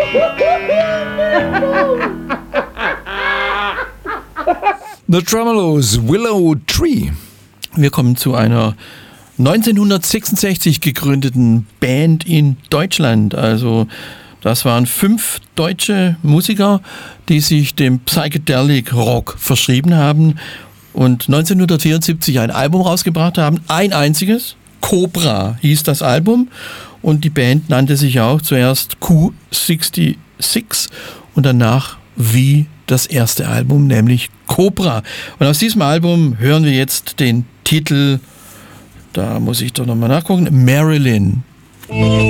The Tremeloes, Willow Tree. Wir kommen zu einer 1966 gegründeten Band in Deutschland. Also das waren 5 deutsche Musiker, die sich dem Psychedelic Rock verschrieben haben und 1974 ein Album rausgebracht haben. Ein einziges, Cobra hieß das Album, und die Band nannte sich auch zuerst Q66 und danach wie das erste Album, nämlich Cobra. Und aus diesem Album hören wir jetzt den Titel, da muss ich doch nochmal nachgucken, Marilyn.